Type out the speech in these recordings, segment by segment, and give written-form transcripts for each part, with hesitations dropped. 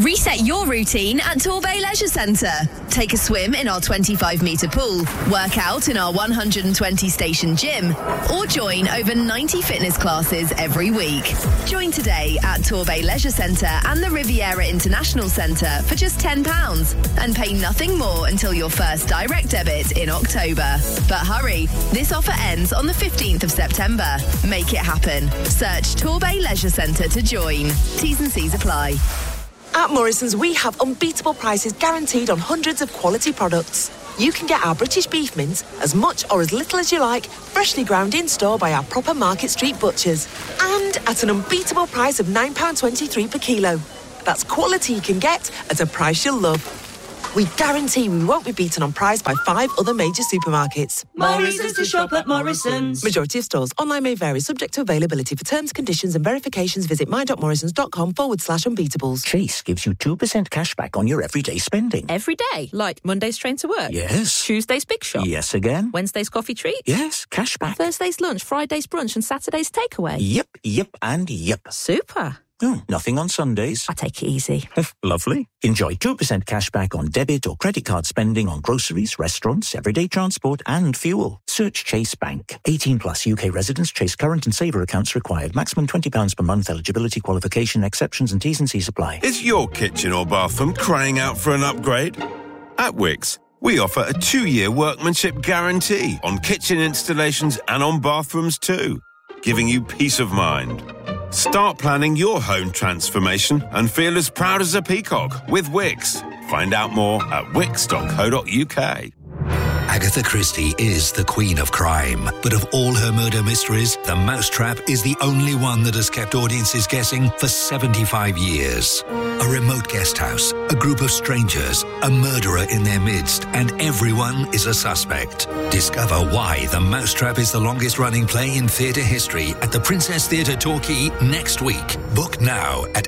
Reset your routine at Torbay Leisure Centre. Take a swim in our 25-metre pool, work out in our 120-station gym, or join over 90 fitness classes every week. Join today at Torbay Leisure Centre and the Riviera International Centre for just £10 and pay nothing more until your first direct debit in October. But hurry, this offer ends on the 15th of September. Make it happen. Search Torbay Leisure Centre to join. T's and C's apply. At Morrison's, we have unbeatable prices guaranteed on hundreds of quality products. You can get our British beef mince as much or as little as you like, freshly ground in store by our proper Market Street butchers. And at an unbeatable price of £9.23 per kilo. That's quality you can get at a price you'll love. We guarantee we won't be beaten on price by 5 other major supermarkets. Morrison's to shop at Morrison's. Majority of stores. Online may vary, subject to availability. For terms, conditions and verifications, visit my.morrisons.com/unbeatables. Chase gives you 2% cash back on your everyday spending. Every day? Like Monday's train to work? Yes. Tuesday's big shop? Yes again. Wednesday's coffee treat? Yes, cash back. Thursday's lunch, Friday's brunch and Saturday's takeaway? Yep, and yep. Super. Nothing on Sundays. I take it easy. Lovely. Enjoy 2% cash back on debit or credit card spending on groceries, restaurants, everyday transport and fuel. Search Chase Bank. 18 plus UK residents. Chase current and saver accounts required. Maximum £20 per month. Eligibility, qualification, exceptions and T's and C's apply. Is your kitchen or bathroom crying out for an upgrade? At Wickes, we offer a 2-year workmanship guarantee on kitchen installations and on bathrooms too, giving you peace of mind. Start planning your home transformation and feel as proud as a peacock with Wickes. Find out more at wickes.co.uk. Agatha Christie is the queen of crime, but of all her murder mysteries, The Mousetrap is the only one that has kept audiences guessing for 75 years. A remote guest house, a group of strangers, a murderer in their midst, and everyone is a suspect. Discover why The Mousetrap is the longest-running play in theatre history at the Princess Theatre Torquay next week. Book now at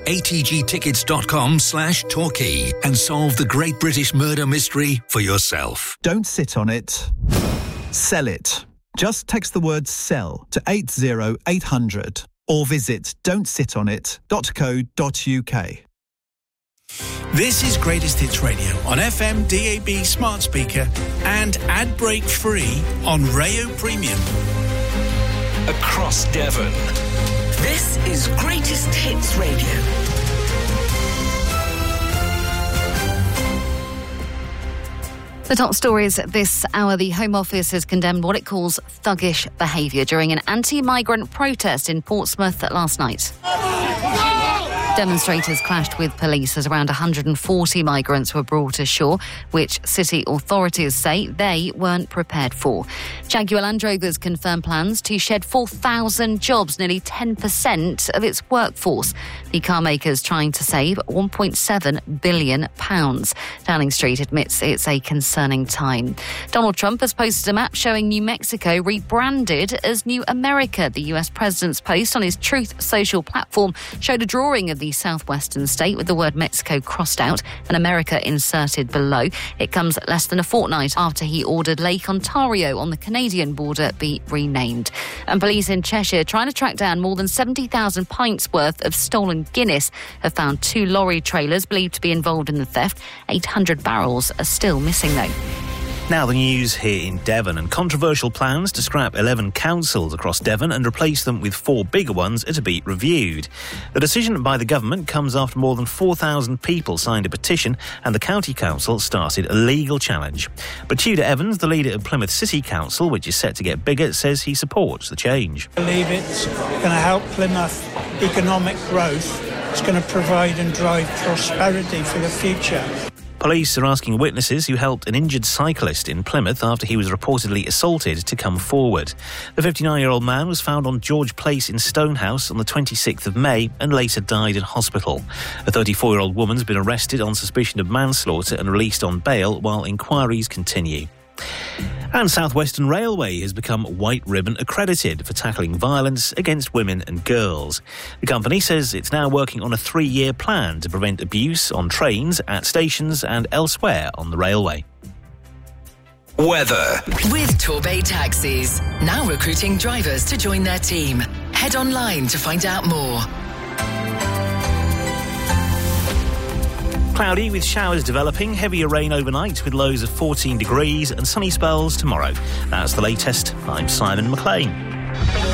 atgtickets.com/Torquay and solve the great British murder mystery for yourself. Don't sit on it. Sell it. Just text the word SELL to 80800 or visit don'tsitonit.co.uk. This is Greatest Hits Radio on FM, DAB, smart speaker and ad break free on Rayo Premium. Across Devon. This is Greatest Hits Radio. The top stories this hour. The Home Office has condemned what it calls thuggish behaviour during an anti-migrant protest in Portsmouth last night. Demonstrators clashed with police as around 140 migrants were brought ashore, which city authorities say they weren't prepared for. Jaguar Land Rovers confirmed plans to shed 4,000 jobs, nearly 10% of its workforce. The car maker's trying to save £1.7 billion. Downing Street admits it's a concerning time. Donald Trump has posted a map showing New Mexico rebranded as New America. The US president's post on his Truth Social platform showed a drawing of the southwestern state with the word Mexico crossed out and America inserted below. It comes less than a fortnight after he ordered Lake Ontario on the Canadian border be renamed. And police in Cheshire, trying to track down more than 70,000 pints worth of stolen Guinness, have found 2 lorry trailers believed to be involved in the theft. 800 barrels are still missing though. Now the news here in Devon, and controversial plans to scrap 11 councils across Devon and replace them with 4 bigger ones are to be reviewed. The decision by the government comes after more than 4,000 people signed a petition and the county council started a legal challenge. But Tudor Evans, the leader of Plymouth City Council, which is set to get bigger, says he supports the change. I believe it's going to help Plymouth economic growth. It's going to provide and drive prosperity for the future. Police are asking witnesses who helped an injured cyclist in Plymouth after he was reportedly assaulted to come forward. The 59-year-old man was found on George Place in Stonehouse on the 26th of May and later died in hospital. A 34-year-old woman's been arrested on suspicion of manslaughter and released on bail while inquiries continue. And South Western Railway has become White Ribbon accredited for tackling violence against women and girls. The company says it's now working on a 3-year plan to prevent abuse on trains, at stations and elsewhere on the railway. Weather. With Torbay Taxis. Now recruiting drivers to join their team. Head online to find out more. Cloudy with showers developing, heavier rain overnight with lows of 14 degrees and sunny spells tomorrow. That's the latest. I'm Simon McLean.